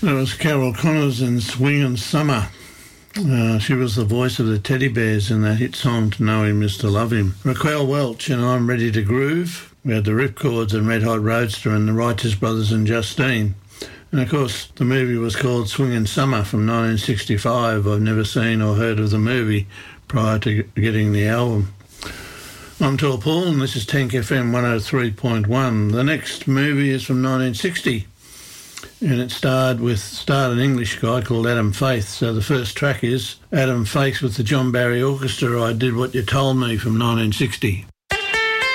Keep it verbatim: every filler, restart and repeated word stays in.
That was Carol Connors in Swingin' Summer. Uh, she was the voice of the Teddy Bears in that hit song To Know Him Is To Love Him. Raquel Welch and I'm Ready to Groove. We had the Ripcords and Red Hot Roadster and the Righteous Brothers and Justine. And of course the movie was called Swingin' Summer from nineteen sixty-five. I've never seen or heard of the movie prior to getting the album. I'm Tor Paul and this is Tank F M one oh three point one. The next movie is from nineteen sixty. And it starred with starred an English guy called Adam Faith. So the first track is Adam Faith with the John Barry Orchestra, I Did What You Told Me from nineteen sixty.